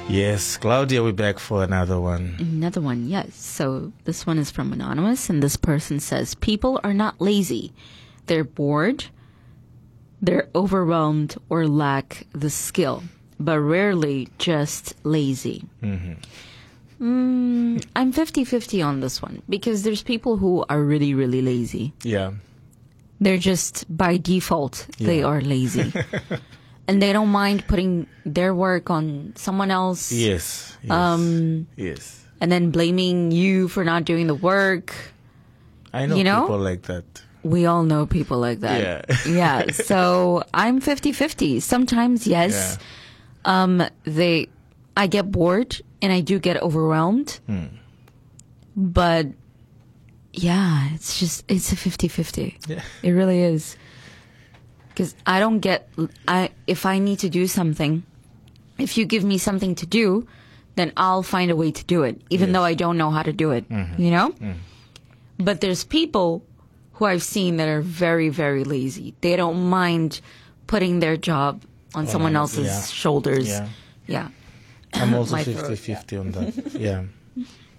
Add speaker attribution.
Speaker 1: Yes, Claudia, we're back for another one.
Speaker 2: Another one, yes. So this one is from Anonymous, and this person says, people are not lazy. They're bored, they're overwhelmed, or lack the skill, but rarely just lazy. I'm 50-50 on this one, because there's people who are really, really lazy.
Speaker 1: Yeah.
Speaker 2: They're just, by default, they
Speaker 1: Yeah.
Speaker 2: are lazy. And they don't mind putting their work on someone else.
Speaker 1: Yes. Yes.
Speaker 2: And then blaming you for not doing the work.
Speaker 1: I know,
Speaker 2: You know?
Speaker 1: people like that.
Speaker 2: We all know people like that.
Speaker 1: Yeah.
Speaker 2: Yeah. So I'm 50-50. Sometimes, yes. I get bored and I do get overwhelmed. But yeah, it's a 50-50.
Speaker 1: Yeah.
Speaker 2: It really is. Because if I need to do something, if you give me something to do, then I'll find a way to do it, even though I don't know how to do it, you know? But there's people who I've seen that are very, very lazy. They don't mind putting their job on someone else's shoulders.
Speaker 1: Yeah.
Speaker 2: Yeah.
Speaker 1: I'm also
Speaker 2: My throat,
Speaker 1: 50-50 on that. Yeah.